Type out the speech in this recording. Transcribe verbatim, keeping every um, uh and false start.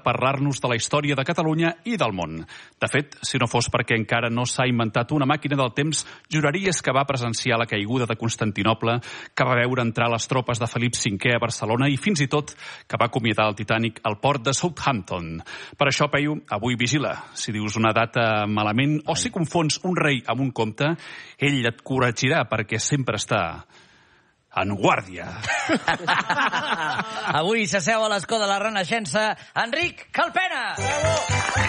parlar-nos de la història de Catalunya i del món. De fet, si no fos perquè encara no s'ha inventat una màquina del temps, juraries que va presenciar la caiguda de Constantinoble, que va veure entrar les tropes de Felip cinquè a Barcelona i fins i tot que va acomiadar el Titanic al port de Southampton. Per això, Peyu, avui vigila. Si dius una data malament o si confons un rei amb un comte, ell et corregirà perquè sempre està en guàrdia. Avui s'asseu a l'escó de la Renaixença Enric Calpena. Bravo!